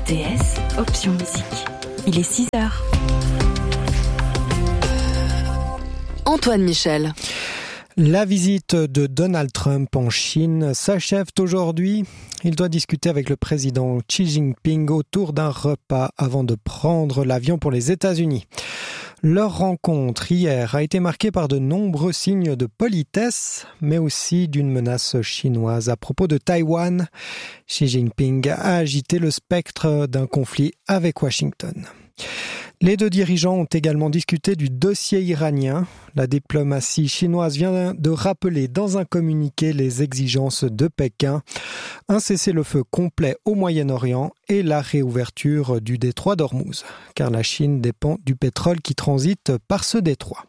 RTS, option musique. Il est 6h. Antoine Michel. La visite de Donald Trump en Chine s'achève aujourd'hui. Il doit discuter avec le président Xi Jinping autour d'un repas avant de prendre l'avion pour les États-Unis. Leur rencontre hier a été marquée par de nombreux signes de politesse, mais aussi d'une menace chinoise à propos de Taïwan. Xi Jinping a agité le spectre d'un conflit avec Washington. Les deux dirigeants ont également discuté du dossier iranien. La diplomatie chinoise vient de rappeler dans un communiqué les exigences de Pékin, un cessez-le-feu complet au Moyen-Orient et la réouverture du détroit d'Ormuz, car la Chine dépend du pétrole qui transite par ce détroit.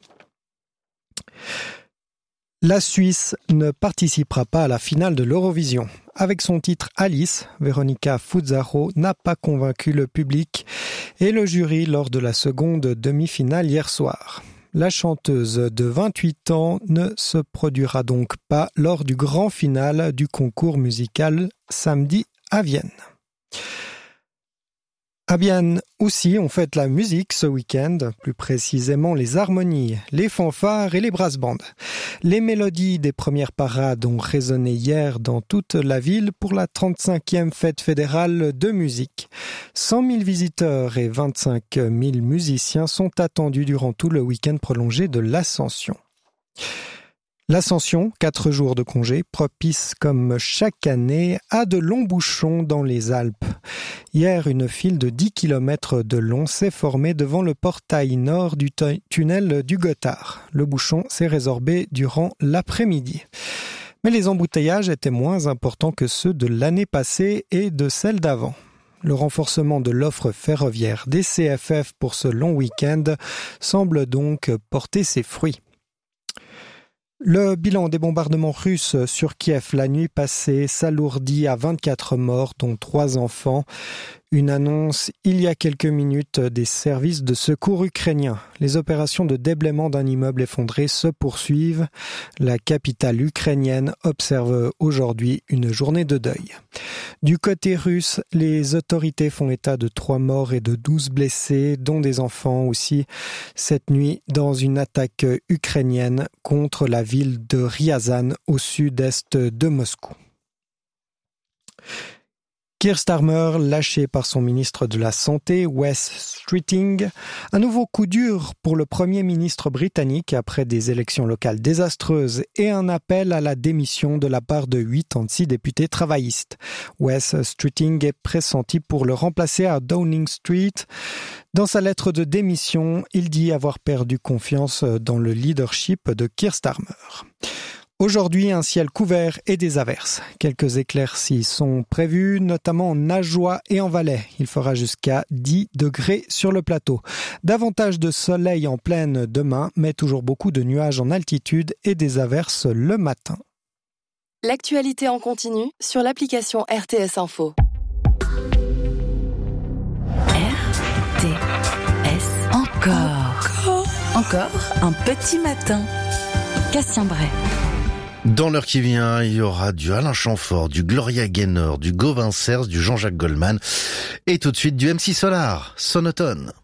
La Suisse ne participera pas à la finale de l'Eurovision. Avec son titre Alice, Veronica Fuzzaro n'a pas convaincu le public et le jury lors de la seconde demi-finale hier soir. La chanteuse de 28 ans ne se produira donc pas lors du grand final du concours musical samedi à Vienne. À Vienne aussi, on fête la musique ce week-end, plus précisément les harmonies, les fanfares et les brass bands. Les mélodies des premières parades ont résonné hier dans toute la ville pour la 35e fête fédérale de musique. 100 000 visiteurs et 25 000 musiciens sont attendus durant tout le week-end prolongé de l'Ascension. L'Ascension, 4 jours de congé, propice comme chaque année à de longs bouchons dans les Alpes. Hier, une file de 10 km de long s'est formée devant le portail nord du tunnel du Gothard. Le bouchon s'est résorbé durant l'après-midi. Mais les embouteillages étaient moins importants que ceux de l'année passée et de celle d'avant. Le renforcement de l'offre ferroviaire des CFF pour ce long week-end semble donc porter ses fruits. Le bilan des bombardements russes sur Kiev la nuit passée s'alourdit à 24 morts, dont 3 enfants. Une annonce il y a quelques minutes des services de secours ukrainiens. Les opérations de déblaiement d'un immeuble effondré se poursuivent. La capitale ukrainienne observe aujourd'hui une journée de deuil. Du côté russe, les autorités font état de 3 morts et de 12 blessés, dont des enfants aussi, cette nuit dans une attaque ukrainienne contre la ville de Ryazan au sud-est de Moscou. Keir Starmer, lâché par son ministre de la Santé, Wes Streeting. Un nouveau coup dur pour le Premier ministre britannique après des élections locales désastreuses et un appel à la démission de la part de 86 députés travaillistes. Wes Streeting est pressenti pour le remplacer à Downing Street. Dans sa lettre de démission, il dit avoir perdu confiance dans le leadership de Keir Starmer. Aujourd'hui, un ciel couvert et des averses. Quelques éclaircies sont prévues, notamment en Ajoie et en Valais. Il fera jusqu'à 10 degrés sur le plateau. Davantage de soleil en plaine demain, mais toujours beaucoup de nuages en altitude et des averses le matin. L'actualité en continu sur l'application RTS Info. RTS. Encore un petit matin. Cassien Bray. Dans l'heure qui vient, il y aura du Alain Chamfort, du Gloria Gaynor, du Gauvin Cers, du Jean-Jacques Goldman et tout de suite du MC Solar, Sonotone.